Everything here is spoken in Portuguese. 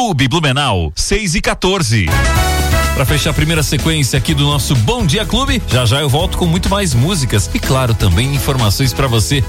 Clube Blumenau, 6h14. Para fechar a primeira sequência aqui do nosso Bom Dia Clube, já já eu volto com muito mais músicas e, claro, também informações para você